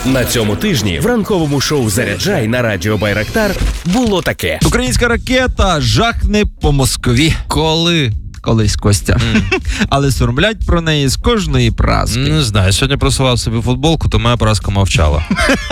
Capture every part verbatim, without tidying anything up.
На цьому тижні в ранковому шоу «Заряджай» на радіо Байрактар було таке. Українська ракета жахне по Москві. Коли? Колись, Костя. Mm. Але соромлять про неї з кожної праски. Не знаю, сьогодні просував собі футболку, то моя праска мовчала.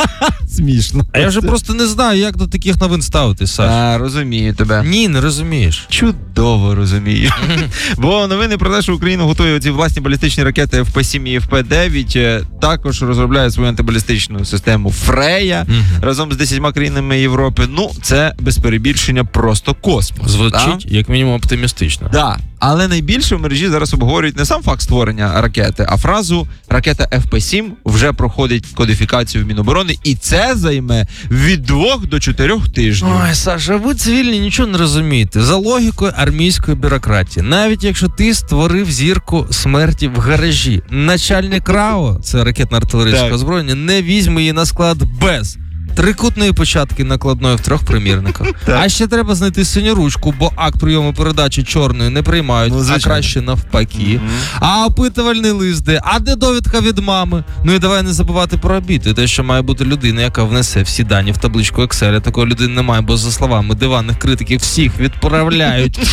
Смішно. А я вже просто не знаю, як до таких новин ставитись, Саш. А, розумію тебе. Ні, не розумієш. Чудово розумію. Бо новини про те, що Україна готує ці власні балістичні ракети еф пі сім і еф пі дев'ять, також розробляє свою антибалістичну систему Фрея Mm-hmm. разом з десятьма країнами Європи. Ну, це без перебільшення просто космос. Звучить, да? як мінімум, оптимістично. Да. Але найбільше в мережі зараз обговорюють не сам факт створення ракети, а фразу «ракета еф пі сім вже проходить кодифікацію в Міноборони, і це займе від двох до чотирьох тижнів». Ой, Саша, ви цивільні нічого не розумієте. За логікою армійської бюрократії, навіть якщо ти створив зірку смерті в гаражі, начальник РАО, це ракетно-артилерійське озброєння, не візьме її на склад без трикутної початки накладної в трьох примірниках. А ще треба знайти синю ручку, бо акт прийому передачі чорної не приймають, ну, а краще навпаки. Mm-hmm. А опитувальний лист де? А де довідка від мами? Ну і давай не забувати про обід. І те, що має бути людина, яка внесе всі дані в табличку Excel. Такої людини немає, бо за словами диванних критиків всіх відправляють в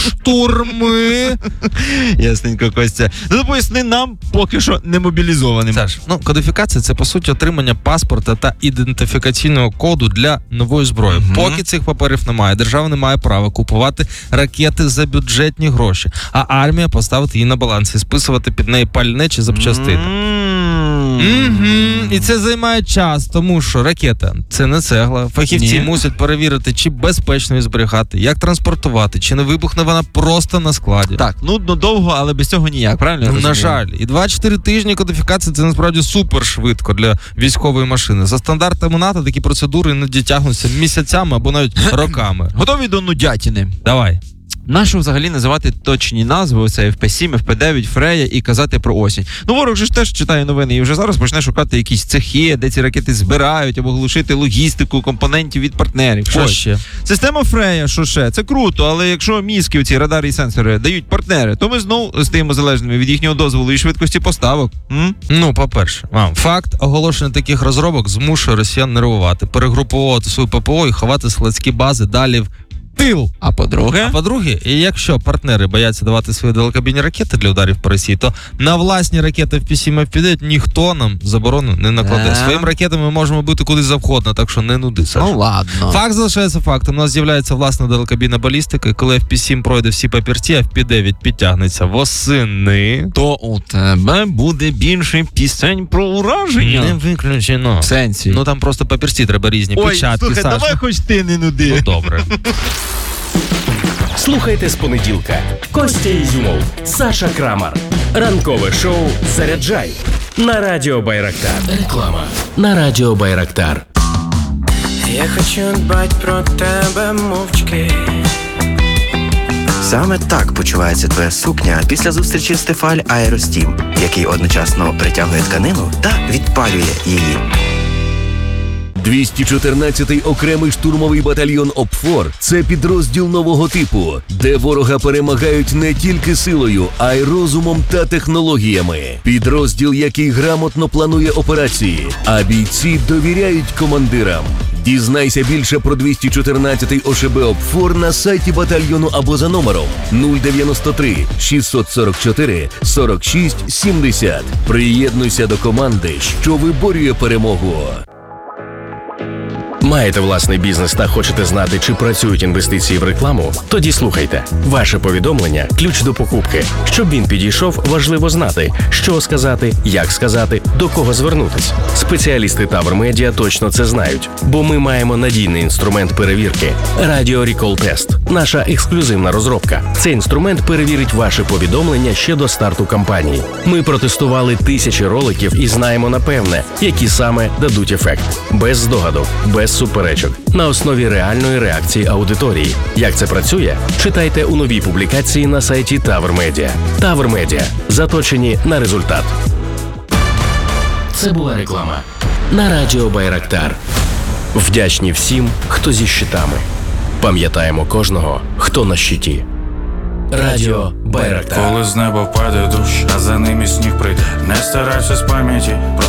штурми. Ясненько, Костя. Ну, поясни нам поки що не мобілізованим. Саш, ну, кодифікація – це, по суті, отримання паспорта та ідентифікаційного коду для нової зброї. Mm-hmm. Поки цих паперів немає, держава не має права купувати ракети за бюджетні гроші, а армія поставити її на баланс і списувати під неї пальне чи запчастини. Mm-hmm. Mm-hmm. І це займає час, тому що ракета – це не цегла. Фахівці Ні. мусять перевірити, чи безпечно її зберігати, як транспортувати, чи не вибухне вона просто на складі. Так, нудно довго, але без цього ніяк, правильно? Ну, на жаль. І два-чотири тижні кодифікації – це насправді супер швидко для військової машини. За стандартами НАТО такі процедури іноді тягнуться місяцями або навіть роками. Готові до нудятини? Давай. Нащо взагалі називати точні назви, оце еф пі сім, еф пі дев'ять, Фрея і казати про осінь? Ну, ворог же ж теж читає новини і вже зараз почне шукати якісь цехи, де ці ракети збирають, або глушити логістику компонентів від партнерів. Що ще? Система Фрея, що ще? Це круто, але якщо мізки, ці радари і сенсори дають партнери, то ми знову стаємо залежними від їхнього дозволу і швидкості поставок. М? Ну, по-перше, а, факт оголошення таких розробок змушує росіян нервувати, перегруповувати свою ППО і ховати складські бази далі в тил. А по-друге? А по-друге, якщо партнери бояться давати свої далекобійні ракети для ударів по Росії, то на власні ракети еф пі сім, еф пі дев'ять ніхто нам заборону не накладе. А-а-а. Своїм ракетами ми можемо бити куди завгодно, так що не нуди, Саша. Ну ладно. Факт залишається фактом. У нас з'являється власна далекобійна балістика, і коли еф пі сім пройде всі папірці, еф пі дев'ять підтягнеться восени, то у тебе буде більше пісень про ураження. Не виключено. В сенсі? Ну там просто папірці треба різні. Ой, печатки, слухай, Саша. давай хоч ти не нуди. Ну добре. Слухайте з понеділка. Костя Ізюмов, Саша Крамар. Ранкове шоу «Заряджай» на радіо Байрактар. Реклама на радіо Байрактар. Я хочу дбать про тебе мовчки. Саме так почувається твоя сукня після зустрічі з Тефаль Аеростім, який одночасно притягує тканину та відпалює її. двісті чотирнадцятий окремий штурмовий батальйон ОПФОР – це підрозділ нового типу, де ворога перемагають не тільки силою, а й розумом та технологіями. Підрозділ, який грамотно планує операції, а бійці довіряють командирам. Дізнайся більше про двісті чотирнадцятий ОШБ ОПФОР на сайті батальйону або за номером нуль дев'яносто три шістсот сорок чотири сорок шість сімдесят. Приєднуйся до команди, що виборює перемогу. Маєте власний бізнес та хочете знати, чи працюють інвестиції в рекламу? Тоді слухайте. Ваше повідомлення – ключ до покупки. Щоб він підійшов, важливо знати, що сказати, як сказати, до кого звернутись. Спеціалісти Тавр Медіа точно це знають, бо ми маємо надійний інструмент перевірки – Radio Recall Test. Наша ексклюзивна розробка. Цей інструмент перевірить ваше повідомлення ще до старту кампанії. Ми протестували тисячі роликів і знаємо напевне, які саме дадуть ефект. Без здогадок, без суперечок, на основі реальної реакції аудиторії. Як це працює? Читайте у новій публікації на сайті Тавр Медіа. Тавр Медіа. Заточені на результат. Це була реклама на радіо Байрактар. Вдячні всім, хто зі щитами. Пам'ятаємо кожного, хто на щиті. Радіо Байрактар. Коли з неба впаде дощ, а за ним і сніг прийде, не старайся з пам'яті.